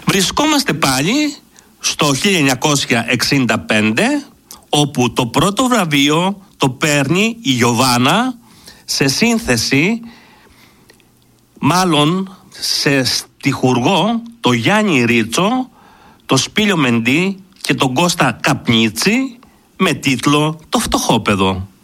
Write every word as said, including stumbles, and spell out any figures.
Βρισκόμαστε πάλι στο χίλια εννιακόσια εξήντα πέντε, όπου το πρώτο βραβείο το παίρνει η Γιωβάνα σε σύνθεση, μάλλον σε στιχουργό, το Γιάννη Ρίτσο, το Σπύλιο Μεντή και τον Κώστα Καπνίτσι, με τίτλο «Το φτωχόπεδο».